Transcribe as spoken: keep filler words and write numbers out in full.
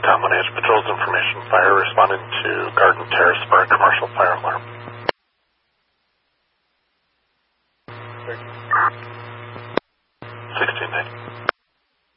Tom one H Patrol's information. Fire responding to Garden Terrace for a commercial fire alarm. sixteen ninety.